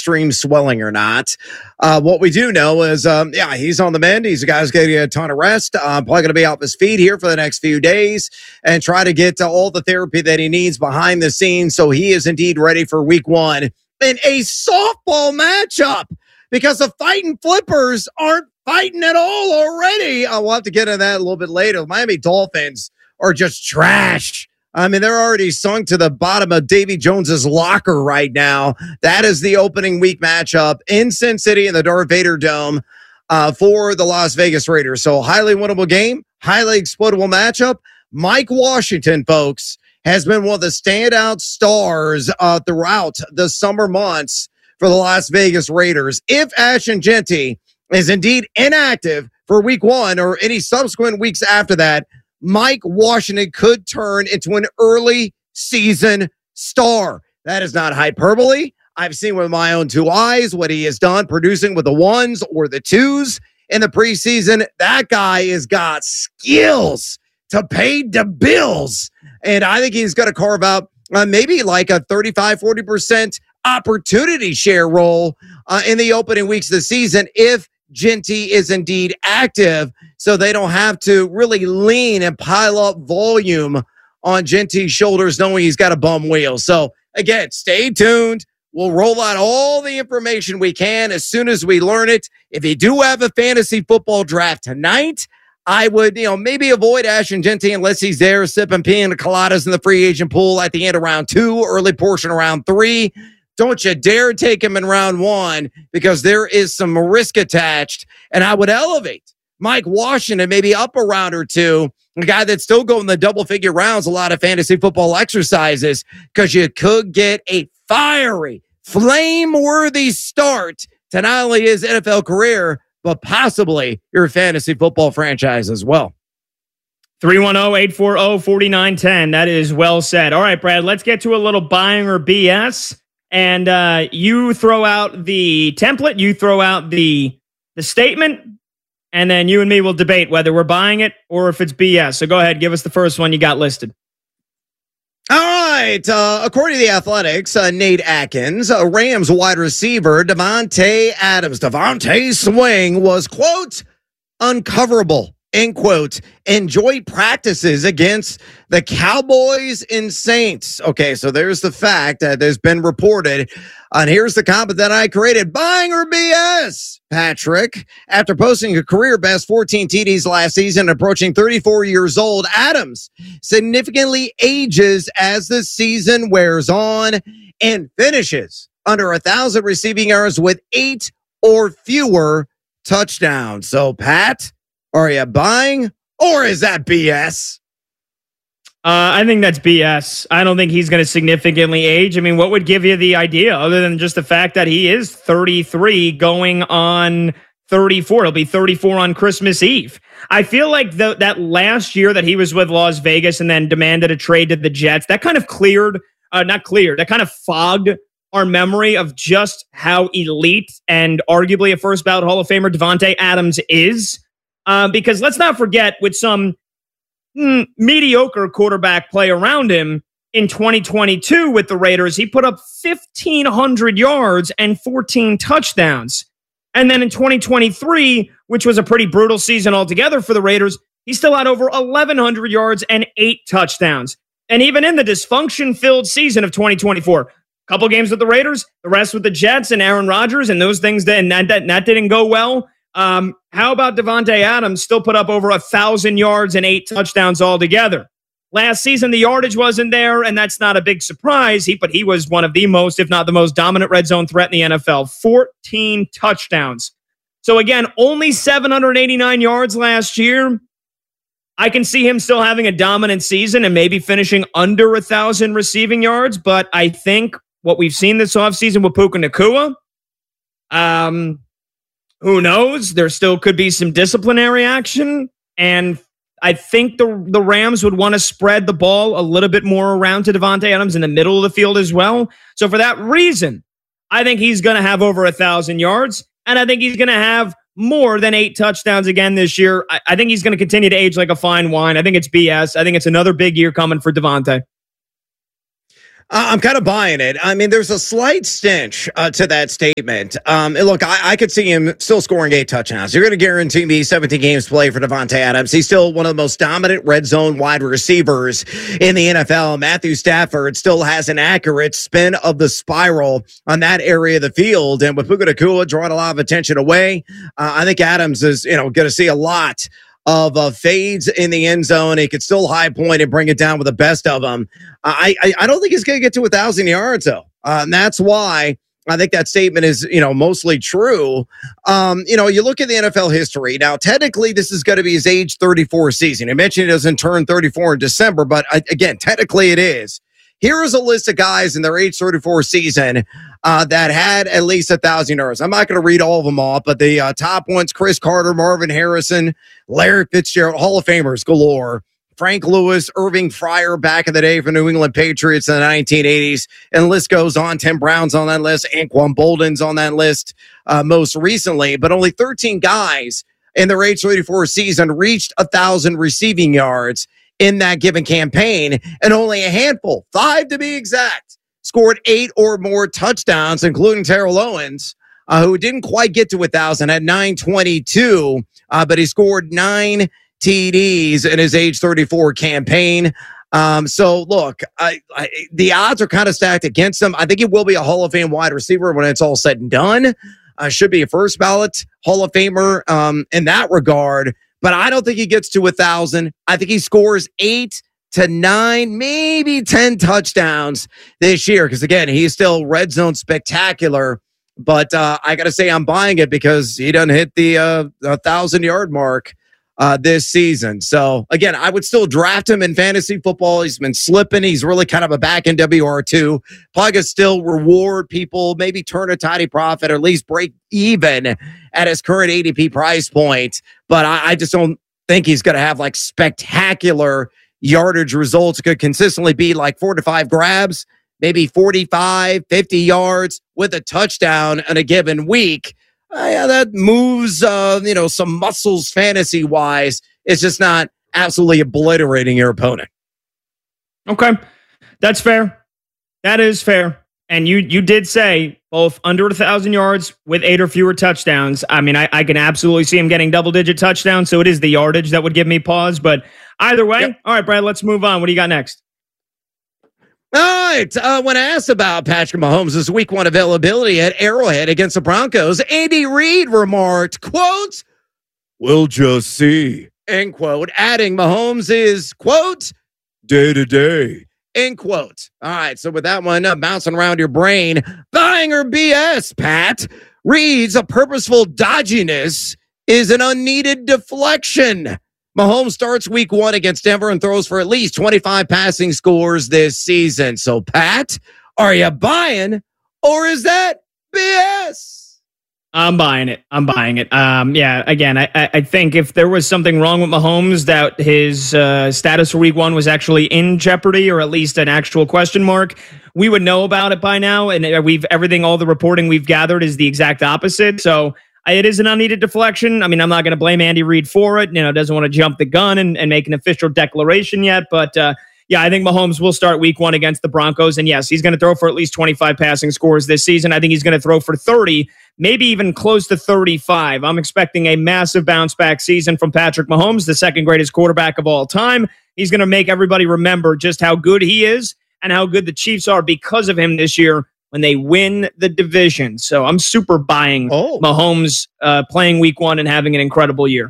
extreme swelling or not. What we do know is, he's on the mend. He's a guy who's getting a ton of rest. Probably going to be off his feet here for the next few days and try to get to all the therapy that he needs behind the scenes. So he is indeed ready for week one in a softball matchup because the Fighting Flippers aren't fighting at all already. We'll have to get into that a little bit later. The Miami Dolphins are just trash. I mean, they're already sunk to the bottom of Davy Jones's locker right now. That is the opening week matchup in Sin City in the Darth Vader Dome for the Las Vegas Raiders. So highly winnable game, highly exploitable matchup. Mike Washington, folks, has been one of the standout stars throughout the summer months for the Las Vegas Raiders. If Ashton Jeanty is indeed inactive for week one or any subsequent weeks after that, Mike Washington could turn into an early season star. That is not hyperbole. I've seen with my own two eyes what he has done producing with the ones or the twos in the preseason. That guy has got skills to pay the bills. And I think he's going to carve out maybe like a 35-40% opportunity share role in the opening weeks of the season if Jeanty is indeed active, so they don't have to really lean and pile up volume on Jeanty's shoulders knowing he's got a bum wheel. So again, stay tuned. We'll roll out all the information we can as soon as we learn it. If you do have a fantasy football draft tonight, I would, maybe avoid Ashton Jeanty unless he's there sipping pina coladas in the free agent pool at the end of round 2, early portion of round 3. Don't you dare take him in round 1 because there is some risk attached. And I would elevate Mike Washington maybe up a round or two, a guy that's still going the double-figure rounds, a lot of fantasy football exercises, because you could get a fiery, flame-worthy start to not only his NFL career, but possibly your fantasy football franchise as well. 310-840-4910. That is well said. All right, Brad, let's get to a little buying or BS. And you throw out the template, you throw out the statement, and then you and me will debate whether we're buying it or if it's BS. So go ahead, give us the first one you got listed. All right. According to the Athletics, Nate Atkins, Rams wide receiver Davante Adams. Davante's swing was, quote, uncoverable, end quote. Enjoyed practices against the Cowboys and Saints. Okay, so there's the fact that there's been reported. And here's the comment that I created. Buying or BS, Patrick? After posting a career best 14 TDs last season, approaching 34 years old, Adams significantly ages as the season wears on and finishes under 1,000 receiving yards with 8 or fewer touchdowns. So, Pat, are you buying or is that BS? I think that's BS. I don't think he's going to significantly age. I mean, what would give you the idea other than just the fact that he is 33 going on 34? He'll be 34 on Christmas Eve. I feel like that last year that he was with Las Vegas and then demanded a trade to the Jets, that kind of that kind of fogged our memory of just how elite and arguably a first ballot Hall of Famer Davante Adams is. Because let's not forget, with some mediocre quarterback play around him in 2022 with the Raiders, he put up 1,500 yards and 14 touchdowns. And then in 2023, which was a pretty brutal season altogether for the Raiders, he still had over 1,100 yards and 8 touchdowns. And even in the dysfunction-filled season of 2024, a couple games with the Raiders, the rest with the Jets and Aaron Rodgers, and those things that didn't go well. How about Davante Adams still put up over 1,000 yards and 8 touchdowns altogether? Last season, the yardage wasn't there, and that's not a big surprise. But he was one of the most, if not the most dominant red zone threat in the NFL. 14 touchdowns. So again, only 789 yards last year. I can see him still having a dominant season and maybe finishing under 1,000 receiving yards. But I think what we've seen this offseason with Puka Nacua, who knows? There still could be some disciplinary action. And I think the Rams would want to spread the ball a little bit more around to Davante Adams in the middle of the field as well. So for that reason, I think he's going to have over 1,000 yards. And I think he's going to have more than 8 touchdowns again this year. I think he's going to continue to age like a fine wine. I think it's BS. I think it's another big year coming for Davante. I'm kind of buying it. I mean, there's a slight stench to that statement. And look, I could see him still scoring 8 touchdowns. You're going to guarantee me 17 games play for Devontae Adams. He's still one of the most dominant red zone wide receivers in the NFL. Matthew Stafford still has an accurate spin of the spiral on that area of the field. And with Puka Nacua drawing a lot of attention away, I think Adams is, going to see a lot of fades in the end zone. He could still high point and bring it down with the best of them. I don't think he's going to get to 1,000 yards, though. And that's why I think that statement is, mostly true. You look at the NFL history. Now, technically, this is going to be his age 34 season. I mentioned he doesn't turn 34 in December, but again, technically it is. Here is a list of guys in their age 34 season that had at least 1,000 yards. I'm not going to read all of them off, but the top ones, Chris Carter, Marvin Harrison, Larry Fitzgerald, Hall of Famers galore. Frank Lewis, Irving Fryer back in the day for New England Patriots in the 1980s. And the list goes on. Tim Brown's on that list. Anquan Bolden's on that list most recently. But only 13 guys in their age 34 season reached 1,000 receiving yards in that given campaign. And only a handful, 5 to be exact, scored 8 or more touchdowns, including Terrell Owens, who didn't quite get to 1,000 at 922, but he scored 9 TDs in his age 34 campaign. So look, the odds are kind of stacked against him. I think he will be a Hall of Fame wide receiver when it's all said and done. Should be a first ballot Hall of Famer in that regard, but I don't think he gets to 1,000. I think he scores 8 to 9, maybe 10 touchdowns this year. Because again, he's still red zone spectacular. But I got to say, I'm buying it because he doesn't hit the 1,000-yard mark this season. So again, I would still draft him in fantasy football. He's been slipping. He's really kind of a back in WR2. Probably could still reward people, maybe turn a tidy profit or at least break even at his current ADP price point. But I just don't think he's going to have like spectacular yardage results. It could consistently be like 4 to 5 grabs, maybe 45, 50 yards with a touchdown in a given week. Yeah, that moves, some muscles fantasy-wise. It's just not absolutely obliterating your opponent. Okay, that's fair. That is fair. And you did say both under 1,000 yards with 8 or fewer touchdowns. I mean, I can absolutely see him getting double-digit touchdowns, so it is the yardage that would give me pause. But either way, yep. All right, Brad, let's move on. What do you got next? All right. When asked about Patrick Mahomes' week 1 availability at Arrowhead against the Broncos, Andy Reid remarked, quote, "We'll just see," end quote, adding Mahomes is, quote, "day to day," end quote. All right. So with that one bouncing around your brain, buying or BS, Pat, Reid's a purposeful dodginess is an unneeded deflection. Mahomes starts week 1 against Denver and throws for at least 25 passing scores this season. So, Pat, are you buying or is that BS? I'm buying it. Yeah, again, I think if there was something wrong with Mahomes, that his status for week 1 was actually in jeopardy or at least an actual question mark, we would know about it by now. And all the reporting we've gathered is the exact opposite. So, it is an unneeded deflection. I mean, I'm not going to blame Andy Reid for it. Doesn't want to jump the gun and make an official declaration yet. But yeah, I think Mahomes will start week 1 against the Broncos. And yes, he's going to throw for at least 25 passing scores this season. I think he's going to throw for 30, maybe even close to 35. I'm expecting a massive bounce back season from Patrick Mahomes, the second greatest quarterback of all time. He's going to make everybody remember just how good he is and how good the Chiefs are because of him this year when they win the division. So I'm super buying Mahomes playing week 1 and having an incredible year.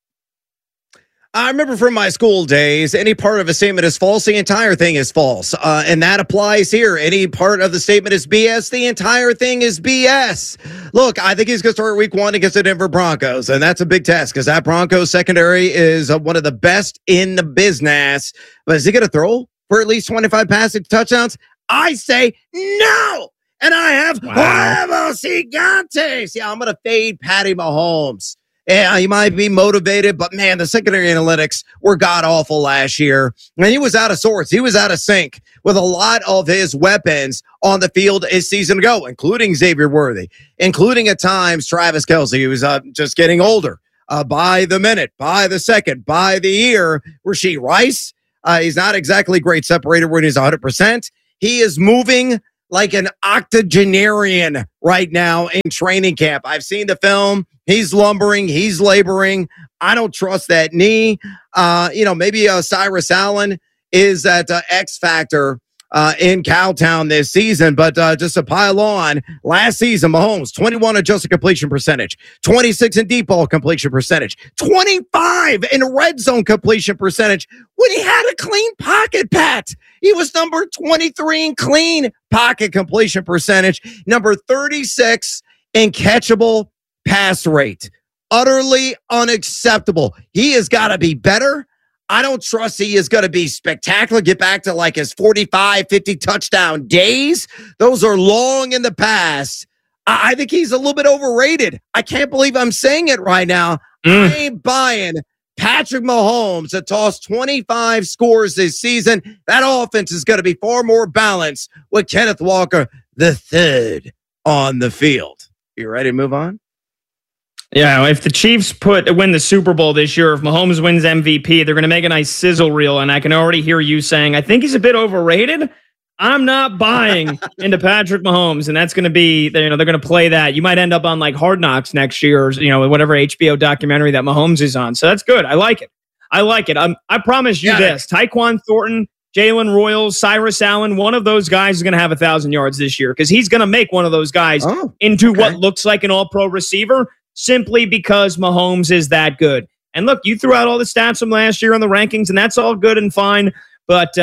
I remember from my school days, any part of a statement is false, the entire thing is false. And that applies here. Any part of the statement is BS, the entire thing is BS. Look, I think he's going to start week 1 against the Denver Broncos, and that's a big test because that Broncos secondary is one of the best in the business. But is he going to throw for at least 25 passing touchdowns? I say no. And I have huevos gigantes. Yeah, I'm going to fade Patty Mahomes. Yeah, he might be motivated, but man, the secondary analytics were god-awful last year. And he was out of sorts. He was out of sync with a lot of his weapons on the field a season ago, including Xavier Worthy, including at times Travis Kelce, who was just getting older by the minute, by the second, by the year. Rashee Rice, he's not exactly great separator when he's 100%. he is moving like an octogenarian right now in training camp. I've seen the film. He's lumbering. He's laboring. I don't trust that knee. Maybe Cyrus Allen is that X factor in Cowtown this season. But just to pile on, last season, Mahomes, 21 adjusted completion percentage, 26 in deep ball completion percentage, 25 in red zone completion percentage when he had a clean pocket, Pat. He was number 23 in clean pocket completion percentage, number 36 in catchable pass rate. Utterly unacceptable. He has got to be better. I don't trust he is going to be spectacular, get back to like his 45, 50 touchdown days. Those are long in the past. I think he's a little bit overrated. I can't believe I'm saying it right now. I ain't buying Patrick Mahomes to toss 25 scores this season. That offense is going to be far more balanced with Kenneth Walker III on the field. You ready to move on? Yeah, if the Chiefs win the Super Bowl this year, if Mahomes wins MVP, they're going to make a nice sizzle reel, and I can already hear you saying, I think he's a bit overrated. I'm not buying into Patrick Mahomes, and that's going to be, they're going to play that. You might end up on like Hard Knocks next year, or whatever HBO documentary that Mahomes is on. So that's good. I like it. I promise you this: Tyquan Thornton, Jalen Royals, Cyrus Allen, one of those guys is going to have 1,000 yards this year because he's going to make one of those guys into what looks like an All-Pro receiver. Simply because Mahomes is that good. And look, you threw out all the stats from last year on the rankings, and that's all good and fine. But,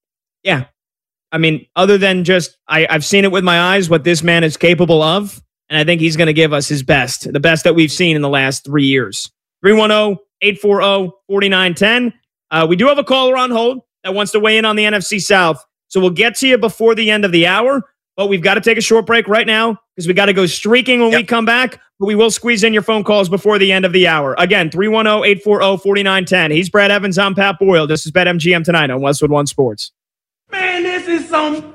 other than just, I've seen it with my eyes, what this man is capable of, and I think he's going to give us his best, the best that we've seen in the last 3 years. 310-840-4910. We do have a caller on hold that wants to weigh in on the NFC South, so we'll get to you before the end of the hour. But we've got to take a short break right now because we got to go streaking when we come back. But we will squeeze in your phone calls before the end of the hour. Again, 310-840-4910. He's Brad Evans. I'm Pat Boyle. This is BetMGM tonight on Westwood One Sports. Man, this is some...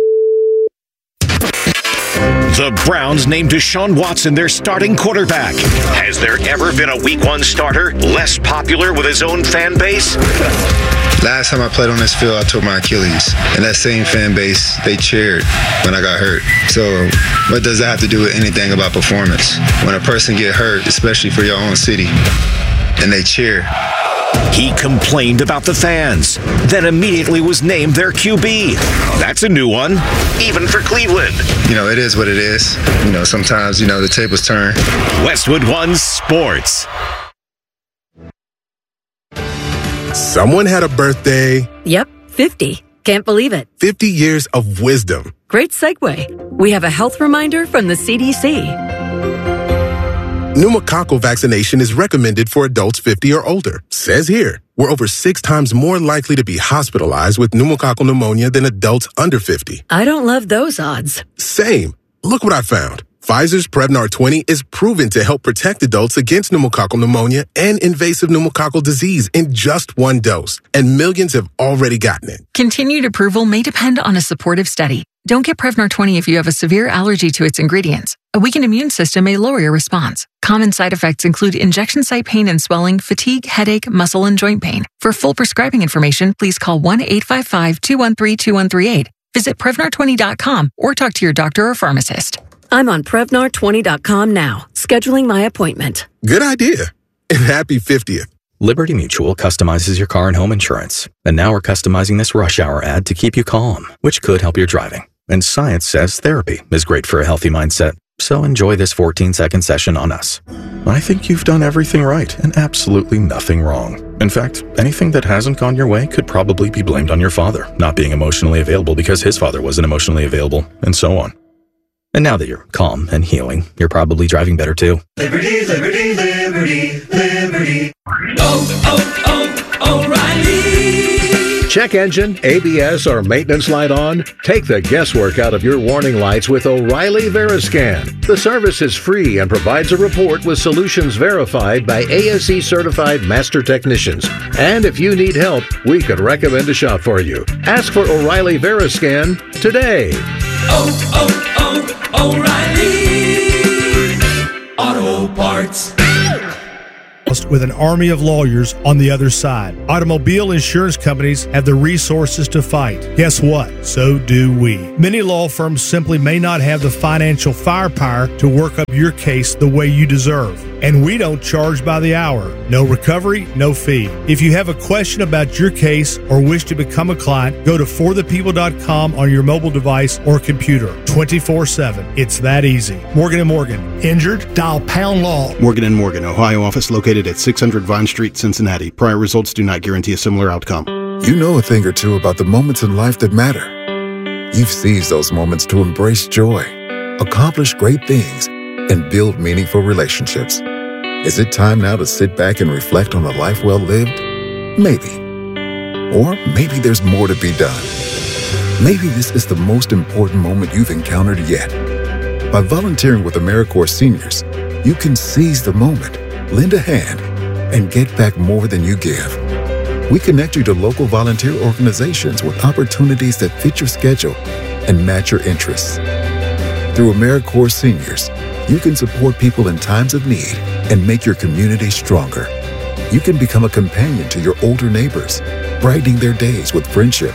The Browns named Deshaun Watson their starting quarterback. Has there ever been a Week 1 starter less popular with his own fan base? Last time I played on this field, I tore my Achilles. And that same fan base, they cheered when I got hurt. So what does that have to do with anything about performance? When a person get hurt, especially for your own city, and they cheer. He complained about the fans, then immediately was named their QB. That's a new one, even for Cleveland. It is what it is. Sometimes, the tables turn. Westwood One Sports. Someone had a birthday. Yep, 50. Can't believe it. 50 years of wisdom. Great segue. We have a health reminder from the CDC. Pneumococcal vaccination is recommended for adults 50 or older. Says here, we're over 6 times more likely to be hospitalized with pneumococcal pneumonia than adults under 50. I don't love those odds. Same. Look what I found. Pfizer's Prevnar 20 is proven to help protect adults against pneumococcal pneumonia and invasive pneumococcal disease in just 1 dose, and millions have already gotten it. Continued approval may depend on a supportive study. Don't get Prevnar 20 if you have a severe allergy to its ingredients. A weakened immune system may lower your response. Common side effects include injection site pain and swelling, fatigue, headache, muscle, and joint pain. For full prescribing information, please call 1-855-213-2138. Visit Prevnar20.com or talk to your doctor or pharmacist. I'm on Prevnar20.com now, scheduling my appointment. Good idea. And happy 50th. Liberty Mutual customizes your car and home insurance. And now we're customizing this rush hour ad to keep you calm, which could help your driving. And science says therapy is great for a healthy mindset. So enjoy this 14-second session on us. I think you've done everything right and absolutely nothing wrong. In fact, anything that hasn't gone your way could probably be blamed on your father not being emotionally available because his father wasn't emotionally available, and so on. And now that you're calm and healing, you're probably driving better too. Liberty, liberty, liberty, liberty. O'Reilly. Check engine, ABS, or maintenance light on? Take the guesswork out of your warning lights with O'Reilly Veriscan. The service is free and provides a report with solutions verified by ASE certified master technicians. And if you need help, we could recommend a shop for you. Ask for O'Reilly Veriscan today. O'Reilly Auto Parts. cost with an army of lawyers on the other side. Automobile insurance companies have the resources to fight. Guess what? So do we. Many law firms simply may not have the financial firepower to work up your case the way you deserve. And we don't charge by the hour. No recovery, no fee. If you have a question about your case or wish to become a client, go to forthepeople.com on your mobile device or computer 24/7. It's that easy. Morgan & Morgan. Injured? Dial pound law. Morgan & Morgan, Ohio office located at 600 Vine Street, Cincinnati. Prior results do not guarantee a similar outcome. You know a thing or two about the moments in life that matter. You've seized those moments to embrace joy, accomplish great things, and build meaningful relationships. Is it time now to sit back and reflect on a life well lived? Maybe. Or maybe there's more to be done. Maybe this is the most important moment you've encountered yet. By volunteering with AmeriCorps Seniors, you can seize the moment, lend a hand, and get back more than you give. We connect you to local volunteer organizations with opportunities that fit your schedule and match your interests. Through AmeriCorps Seniors, you can support people in times of need and make your community stronger. You can become a companion to your older neighbors, brightening their days with friendship.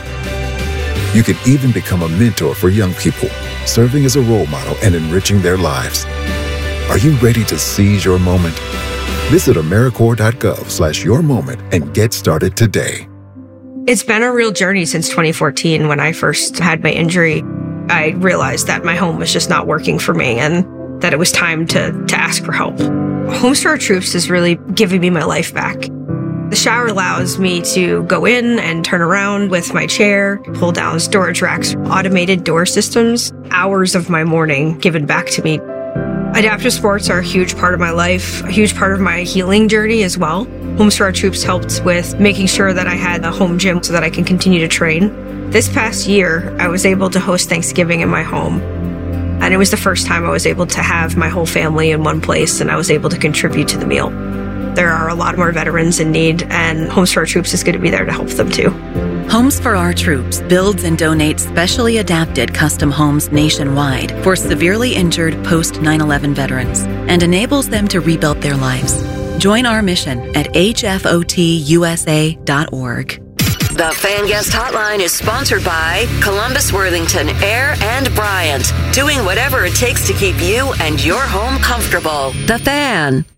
You can even become a mentor for young people, serving as a role model and enriching their lives. Are you ready to seize your moment? Visit AmeriCorps.gov/yourmoment and get started today. It's been a real journey since 2014. When I first had my injury, I realized that my home was just not working for me and that it was time to ask for help. Homes for Our Troops is really giving me my life back. The shower allows me to go in and turn around with my chair, pull down storage racks, automated door systems, hours of my morning given back to me. Adaptive sports are a huge part of my life, a huge part of my healing journey as well. Homes for Our Troops helped with making sure that I had a home gym so that I can continue to train. This past year, I was able to host Thanksgiving in my home. And it was the first time I was able to have my whole family in one place, and I was able to contribute to the meal. There are a lot more veterans in need, and Homes for Our Troops is going to be there to help them too. Homes for Our Troops builds and donates specially adapted custom homes nationwide for severely injured post-9/11 veterans and enables them to rebuild their lives. Join our mission at hfotusa.org. The Fan Guest Hotline is sponsored by Columbus Worthington Air and Bryant, doing whatever it takes to keep you and your home comfortable. The Fan.